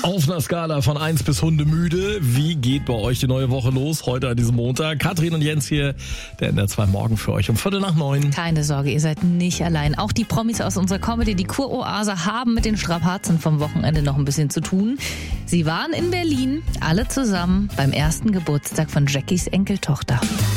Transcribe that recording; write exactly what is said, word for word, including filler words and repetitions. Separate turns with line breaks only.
Auf einer Skala von eins bis hundemüde, wie geht bei euch die neue Woche los? Heute an diesem Montag. Katrin und Jens hier, der N D R zwei Morgen für euch um Viertel nach neun.
Keine Sorge, ihr seid nicht allein. Auch die Promis aus unserer Comedy, die Kuroase, haben mit den Strapazen vom Wochenende noch ein bisschen zu tun. Sie waren in Berlin, alle zusammen, beim ersten Geburtstag von Jackies Enkeltochter.